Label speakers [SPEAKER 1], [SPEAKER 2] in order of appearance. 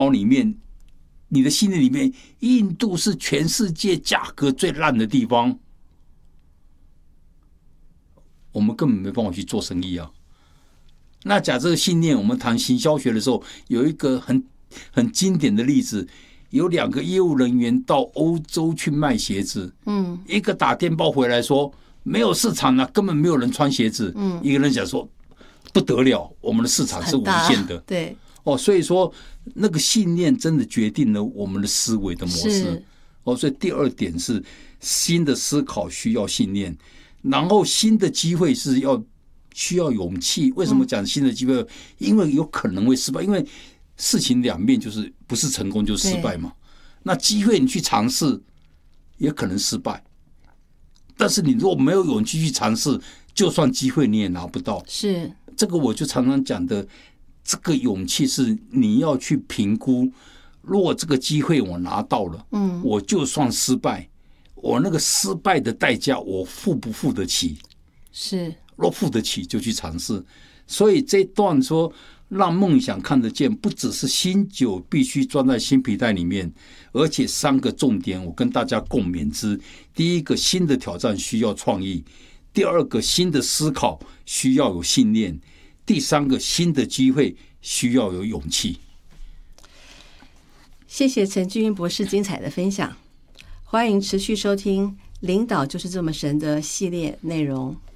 [SPEAKER 1] 里面，你的信念里面，印度是全世界价格最烂的地方，我们根本没办法去做生意啊。那假设信念，我们谈行销学的时候，有一个很经典的例子，有2个业务人员到欧洲去卖鞋子，一个打电报回来说没有市场啊，根本没有人穿鞋子，一个人讲说不得了，我们的市场是无限的，
[SPEAKER 2] 对，
[SPEAKER 1] 所以说那个信念真的决定了我们的思维的模式，所以第2点是新的思考需要信念，然后新的机会是需要勇气。为什么讲新的机会？因为有可能会失败，因为事情两面，就是不是成功就是失败嘛。那机会你去尝试，也可能失败。但是你如果没有勇气去尝试，就算机会你也拿不到。
[SPEAKER 2] 是
[SPEAKER 1] 这个我就常常讲的，这个勇气是你要去评估，如果这个机会我拿到了，我就算失败，我那个失败的代价我付不付得起？
[SPEAKER 2] 是，
[SPEAKER 1] 若付得起就去尝试。所以这段说让梦想看得见，不只是新酒必须装在新皮带里面，而且3个重点我跟大家共勉之。第一个，新的挑战需要创意；第2个，新的思考需要有信念；第3个，新的机会需要有勇气。
[SPEAKER 2] 谢谢陈俊英博士精彩的分享，欢迎持续收听《领导就是这么神》的系列内容。